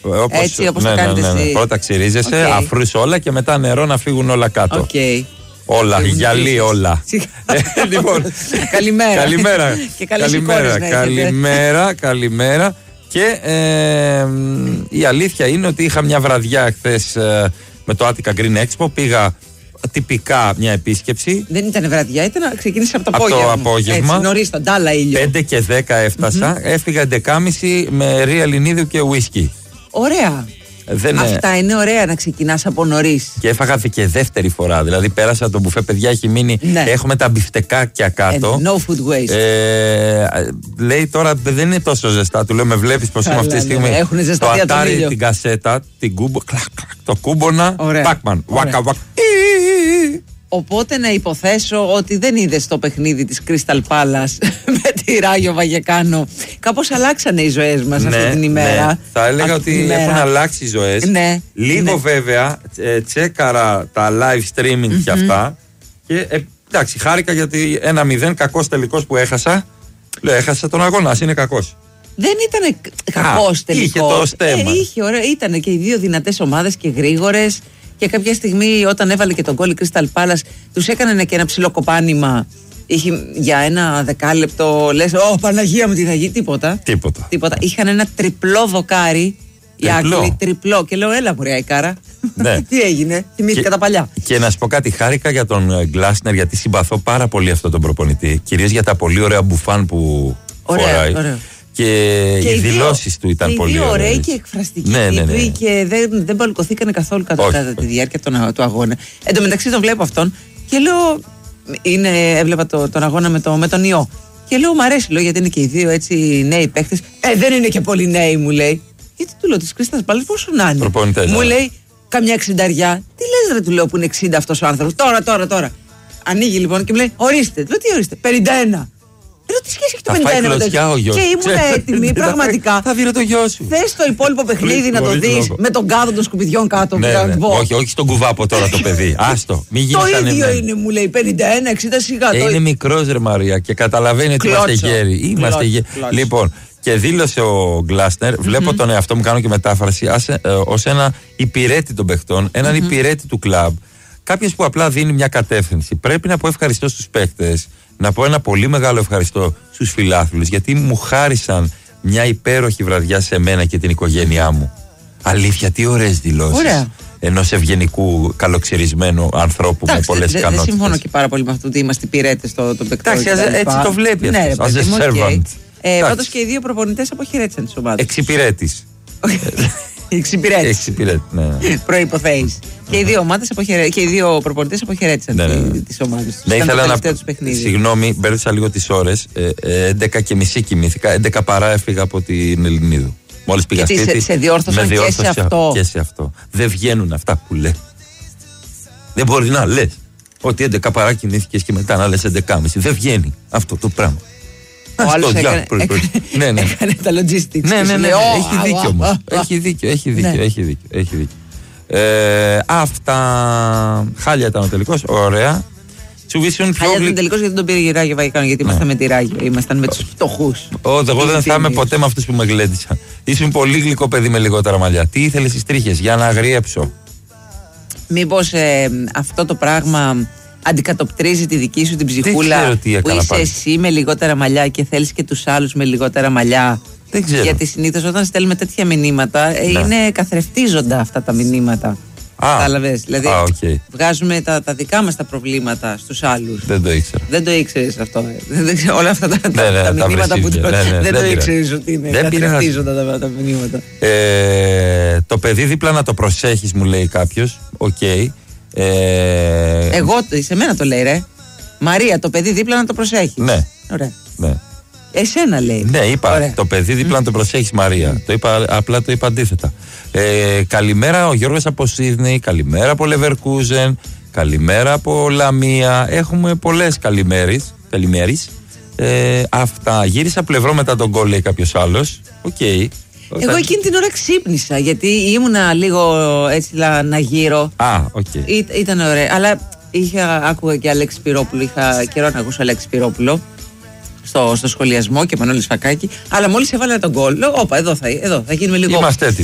Έτσι όπως το κάνετε εσείς. Πρώτα ξυρίζεσαι, αφρούς όλα και μετά νερό να φύγουν όλα κάτω. Όλα, γυαλί όλα. Λοιπόν, καλημέρα. Και καλημέρα. Και η αλήθεια είναι ότι είχα μια βραδιά χθες με το Attica Green Expo. Πήγα τυπικά μια επίσκεψη. Δεν ήταν βραδιά, ξεκίνησε από το απόγευμα. Έτσι, νωρίς, τον τάλα ήλιο. 5 και 10 έφτασα. Έφυγα 11.30 με ρία Ελληνίδου και ουίσκι. Ωραία. Αυτά είναι ωραία να ξεκινάς από νωρίς. Και έφαγα και δεύτερη φορά. Δηλαδή πέρασα το μπουφέ, παιδιά, έχει μείνει. Ναι. Έχουμε τα μπιφτεκάκια κάτω. No food waste. Λέει τώρα δεν είναι τόσο ζεστά. Του λέω με βλέπεις πως είμαι αυτή τη στιγμή. Έχουν ζεστά το ατάρι, την κασέτα, την κούμπο, το κούμπονα. Πάκμαν. Βάκα. Οπότε να υποθέσω ότι δεν είδες το παιχνίδι της Crystal Palace με τη Ράγιο Βαγεκάνο. Κάπως αλλάξανε οι ζωές μας αυτή την ημέρα. Ναι. Θα έλεγα ότι έχουν αλλάξει οι ζωές. Ναι. Λίγο βέβαια τσέκαρα τα live streaming και αυτά. Και εντάξει, χάρηκα γιατί 1-0 κακός τελικός που έχασα. Λέω, έχασα τον αγώνα, ας είναι κακός. Δεν ήταν κακός τελικός. Είχε το στέμμα. Ήταν και οι δύο δυνατές ομάδες και γρήγορες. Και κάποια στιγμή όταν έβαλε και τον γκολ η Crystal Palace, τους έκανε και ένα ψηλό κοπάνημα. Είχε για ένα δεκάλεπτο, λες, Παναγία μου τι θα γίνει, τίποτα. Είχαν ένα τριπλό δοκάρι. Οι Άγγλοι, τριπλό. Και λέω, έλα μωρέ Αϊκάρα. Ναι. Τι έγινε, θυμήθηκα τα παλιά. Και να σου πω κάτι, χάρηκα για τον Γκλάσνερ, γιατί συμπαθώ πάρα πολύ αυτόν τον προπονητή. Κυρίως για τα πολύ ωραία μπουφάν που φοράει. Ωραία. Και οι δηλώσεις του ήταν πολύ ωραίες. Ωραίοι και εκφραστικοί τύποι και δεν παλουκωθήκανε καθόλου κατά τη διάρκεια του αγώνα. Εν τω μεταξύ τον βλέπω αυτόν και λέω, έβλεπα τον αγώνα με τον ιό. Και λέω, μ' αρέσει, γιατί είναι και οι δύο έτσι νέοι παίχτες. Δεν είναι και πολύ νέοι, μου λέει. Γιατί του λέω, της Crystal Palace πόσο να είναι. Μου λέει, καμιά 60. Τι λες ρε, του λέω, που είναι 60 αυτός ο άνθρωπος. Τώρα. Ανοίγει λοιπόν και μου λέει, ορίστε. Λέω, τι ορίστε, 51. Λέω, τι σχέση έχει το 51 με το γιο. Και ήμουν έτοιμη, πραγματικά. Θα δει το γιο σου. Θες το υπόλοιπο παιχνίδι να το δεις με τον κάδο των σκουπιδιών κάτω. Όχι στον κουβάπο τώρα το παιδί. Άστο. Το ίδιο είναι, μου λέει, 51-60 σιγά. Είναι μικρός ρε Μαρία και καταλαβαίνει ότι είμαστε γέροι. Λοιπόν, και δήλωσε ο Γκλάσνερ, βλέπω τον εαυτό μου, κάνω και μετάφραση, ως ένα υπηρέτη των παιχτών, έναν υπηρέτη του κλαμπ. Κάποιος που απλά δίνει μια κατεύθυνση. Πρέπει να πω ευχαριστώ στους παίκτες, να πω ένα πολύ μεγάλο ευχαριστώ στους φιλάθλους, γιατί μου χάρισαν μια υπέροχη βραδιά σε μένα και την οικογένειά μου. Αλήθεια, τι ωραίες δηλώσεις ενός ευγενικού, καλοξυρισμένου ανθρώπου με πολλές ικανότητες. Δεν συμφωνώ και πάρα πολύ με αυτό ότι είμαστε υπηρέτες των παικτών. Έτσι το βλέπει αυτό. As a servant. Πάντως και οι δύο προπονητές αποχαιρέτησαν τις ομάδες. Εξυπηρέτης. Εξυπηρέτηση. Προϋποθέσεις. Και οι δύο προπονητές αποχαιρέτησαν τις ομάδες. Ναι, ήθελα να πω. Συγγνώμη, μπέρδεψα λίγο τις ώρες. 11:30 κοιμήθηκα. 11 παρά έφυγα από την Ελληνίδου. Μόλις πήγα σπίτι. Γιατί σε διόρθωσαν και σε αυτό. Δεν βγαίνουν αυτά που λέει. Δεν μπορεί να λες ότι 11 παρά κοιμήθηκες και μετά να λες 11:30. Δεν βγαίνει αυτό το πράγμα. Ο άλλος έκανε τα logistics. Ναι, έχει δίκιο όμως. Έχει δίκιο. Αυτά. Χάλια ήταν ο τελικός, ωραία. Χάλια ήταν ο τελικός γιατί τον πήρε η Ράγιο Βαγεκάνο, γιατί ήμασταν με τη Ράγιο, ήμασταν με τους φτωχούς. Εγώ δεν θα είμαι ποτέ με αυτούς που με γλέντισαν. Ήσουν πολύ γλυκό παιδί με λιγότερα μαλλιά. Τι ήθελες στις τρίχες, για να αγριέψω? Μήπως αυτό το πράγμα αντικατοπτρίζει τη δική σου την ψυχούλα που είσαι εσύ με λιγότερα μαλλιά και θέλεις και τους άλλους με λιγότερα μαλλιά? Δεν ξέρω. Γιατί συνήθως όταν στέλνουμε τέτοια μηνύματα είναι καθρεφτίζοντα αυτά τα μηνύματα. Κατάλαβες. Δηλαδή βγάζουμε τα δικά μας τα προβλήματα στους άλλους. Δεν το ήξερα. Δεν το ήξερες αυτό. Όλα αυτά τα μηνύματα που δεν το ήξερες ότι είναι καθρεφτίζοντα τα μηνύματα. Το παιδί δίπλα να το προσέχεις, μου λέει κάποιος. Οκ. Εγώ, σε μένα το λέει ρε. Μαρία, το παιδί δίπλα να το προσέχεις. Ναι. Ωραία. Εσένα λέει. Ναι, είπα. Το παιδί δίπλα να το προσέχεις, Μαρία. Απλά το είπα αντίθετα. Καλημέρα ο Γιώργος από Σίδνεϊ. Καλημέρα από Λεβερκούζεν. Καλημέρα από Λαμία. Έχουμε πολλές καλημέρες. Αυτά. Γύρισα πλευρό μετά τον γκολ, λέει κάποιος άλλος. Οκ. Εγώ εκείνη την ώρα ξύπνησα γιατί ήμουνα λίγο έτσι να γύρω. Ήταν ωραία. Αλλά άκουγα και Αλέξη Σπυρόπουλο. Είχα καιρό να ακούσω Αλέξη Σπυρόπουλο στο σχολιασμό και Μανώλη Σφακάκη. Αλλά μόλις έβαλε τον γκολ, λέω, όπα, εδώ θα γίνουμε λίγο. Είμαστε